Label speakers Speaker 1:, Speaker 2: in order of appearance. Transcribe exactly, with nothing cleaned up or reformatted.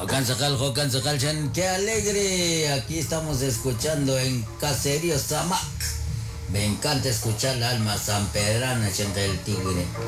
Speaker 1: Jocan Sacal, Jocan Sacal, Chan, qué alegre. Aquí estamos escuchando en Caserío Samac. Me encanta escuchar la alma sanpedrana, Chan del Tigre.